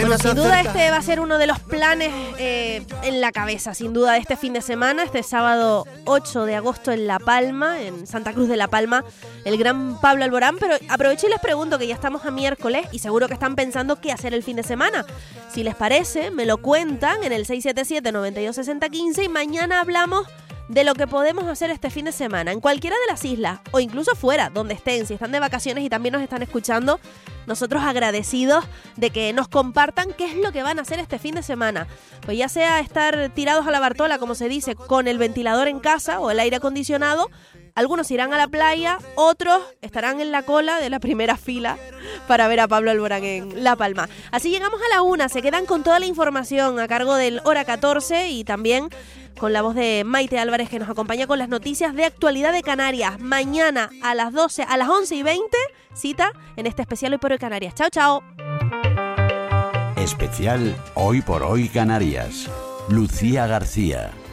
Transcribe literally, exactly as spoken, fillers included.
Bueno, sin duda este va a ser uno de los planes eh, en la cabeza, sin duda, de este fin de semana, este sábado ocho de agosto en La Palma, en Santa Cruz de La Palma, el gran Pablo Alborán. Pero aprovecho y les pregunto, que ya estamos a miércoles y seguro que están pensando qué hacer el fin de semana. Si les parece, me lo cuentan en el seis siete siete, nueve dos seis cero, uno cinco y mañana hablamos de lo que podemos hacer este fin de semana en cualquiera de las islas o incluso fuera, donde estén, si están de vacaciones y también nos están escuchando. Nosotros agradecidos de que nos compartan qué es lo que van a hacer este fin de semana. Pues ya sea estar tirados a la Bartola, como se dice, con el ventilador en casa o el aire acondicionado. Algunos irán a la playa, otros estarán en la cola de la primera fila para ver a Pablo Alborán en La Palma. Así llegamos a la una, se quedan con toda la información a cargo del Hora catorce y también con la voz de Maite Álvarez, que nos acompaña con las noticias de actualidad de Canarias. Mañana a las doce, a las once y veinte, cita en este especial Hoy por Hoy Canarias. Chao, chao. Especial Hoy por Hoy Canarias. Lucía García.